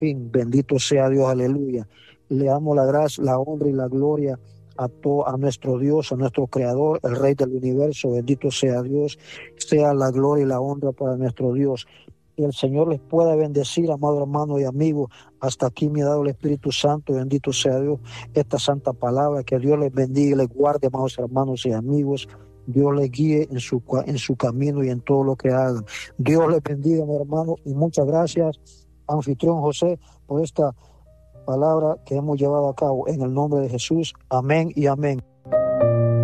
fin. Bendito sea Dios, aleluya. Le damos la gracia, la honra y la gloria a nuestro Dios, a nuestro Creador, el Rey del universo. Bendito sea Dios, sea la gloria y la honra para nuestro Dios. Que el Señor les pueda bendecir, amado hermano y amigo. Hasta aquí me ha dado el Espíritu Santo, bendito sea Dios, esta santa palabra. Que Dios les bendiga y les guarde, amados hermanos y amigos. Dios les guíe en su camino y en todo lo que hagan. Dios les bendiga, mi hermano, y muchas gracias, anfitrión José, por esta palabra que hemos llevado a cabo. En el nombre de Jesús, amén y amén.